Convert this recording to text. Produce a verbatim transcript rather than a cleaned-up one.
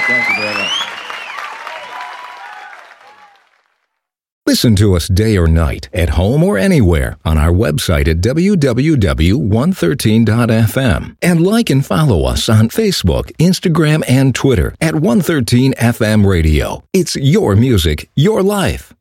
Thank you very much. Listen to us day or night, at home or anywhere, on our website at w w w dot one thirteen dot f m. And like and follow us on Facebook, Instagram, and Twitter at one thirteen F M Radio. It's your music, your life.